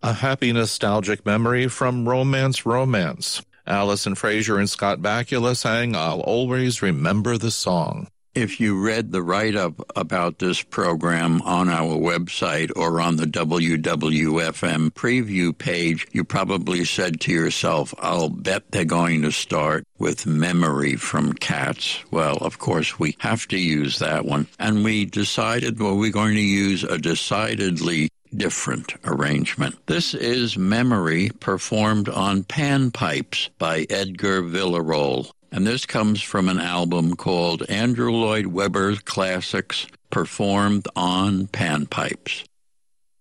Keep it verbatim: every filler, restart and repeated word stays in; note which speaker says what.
Speaker 1: A happy nostalgic memory from Romance Romance. Allison Fraser and Scott Bakula sang I'll Always Remember the Song.
Speaker 2: If you read the write-up about this program on our website or on the W W F M preview page, you probably said to yourself, I'll bet they're going to start with Memory from Cats. Well, of course, we have to use that one. And we decided, well, we're going to use a decidedly different arrangement. This is Memory performed on panpipes by Edgar Villarreal. And this comes from an album called Andrew Lloyd Webber Classics, performed on panpipes.